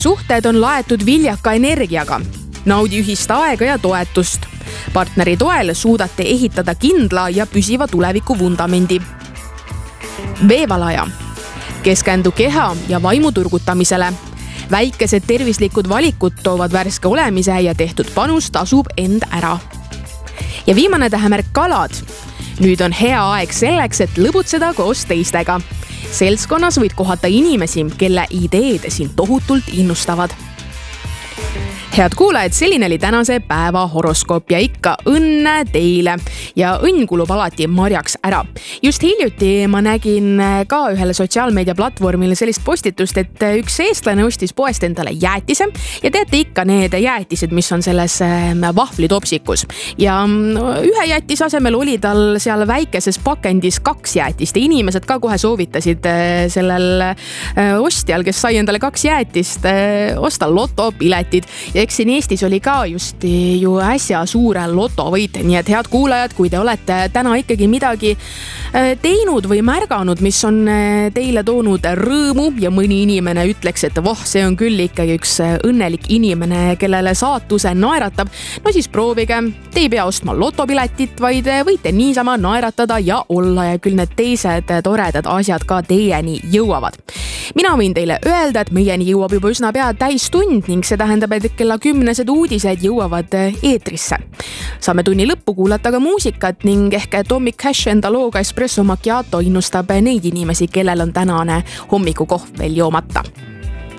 suhted on laetud viljaka energiaga. Naudi ühist aega ja toetust. Partneri toel suudate ehitada kindla ja püsiva tuleviku vundamendi. Veevalaja. Keskendu keha ja vaimu turgutamisele. Väikesed tervislikud valikud toovad värske olemise ja tehtud panus tasub end ära. Ja viimane tähemärk kalad. Nüüd on hea aeg selleks, et lõbutseda koos teistega. Seltskonnas võid kohata inimesi, kelle ideed sind tohutult innustavad. Head kuulajad, selline oli tänase päeva horoskoop ja ikka õnne teile ja õnn kulub alati marjaks ära. Just hiljuti ma nägin ka ühele sotsiaalmeedia platvormile sellist postitust, et üks eestlane ostis poest endale jäätise ja teate ikka need jäätised, mis on selles vahvlitopsikus. Ja ühe jäätise asemel oli tal seal väikeses pakendis 2 jäätist ja inimesed ka kohe soovitasid sellel ostjal, kes sai endale 2 jäätist, osta lotopiletid. Ja eks siin Eestis oli ka just ju äsja suure lotovõit, nii et head kuulajad, kui te olete täna ikkagi midagi teinud või märganud, mis on teile toonud rõõmu ja mõni inimene ütleks, et voh, see on küll ikkagi üks õnnelik inimene, kellele saatuse naeratab, no siis proovige. Te ei pea ostma lotopiletit, vaid võite niisama naeratada ja olla ja küll need teised toredad asjad ka teieni jõuavad. Mina võin teile öelda, et meieni jõuab juba üsna pea täistund ning see tähendab, et kella 10 uudised jõuavad eetrisse. Saame tunni lõppu kuulata ka muusikat ning ehk Tommy Cash enda looga Espresso Macchiato innustab neid inimesi, kellel on tänane hommikukohv veel joomata.